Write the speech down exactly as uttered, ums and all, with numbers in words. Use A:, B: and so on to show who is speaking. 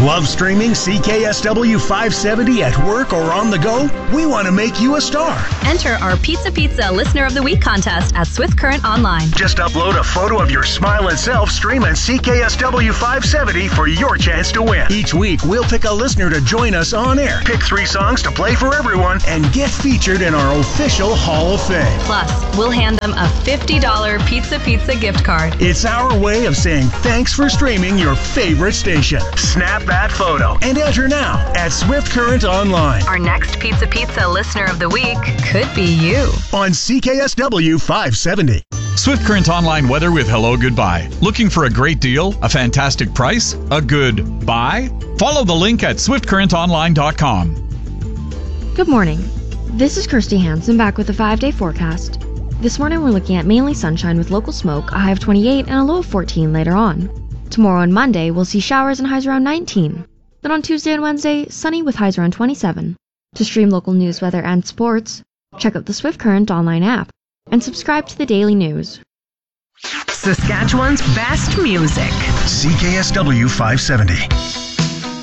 A: Love streaming C K S W five seventy at work or on the go? We want to make you a star.
B: Enter our Pizza Pizza Listener of the Week contest at Swift Current Online.
A: Just upload a photo of your smiling self streaming C K S W five seventy for your chance to win. Each week, we'll pick a listener to join us on air, pick three songs to play for everyone, and get featured in our official Hall of Fame.
B: Plus, we'll hand them a fifty dollars Pizza Pizza gift card.
A: It's our way of saying thanks for streaming your favorite station. Snap that photo and enter now at Swift Current Online.
B: Our next Pizza Pizza Listener of the Week could be you.
A: On C K S W five seventy.
C: Swift Current Online weather with Hello Goodbye. Looking for a great deal, a fantastic price, a good buy? Follow the link at swift current online dot com.
D: Good morning. This is Kirsty Hansen back with a five-day forecast. This morning we're looking at mainly sunshine with local smoke, a high of twenty-eight and a low of fourteen later on. Tomorrow and Monday we'll see showers and highs around nineteen. Then on Tuesday and Wednesday, sunny with highs around twenty-seven. To stream local news, weather, and sports, check out the Swift Current online app and subscribe to the daily news.
E: Saskatchewan's best music.
A: C K S W five seventy.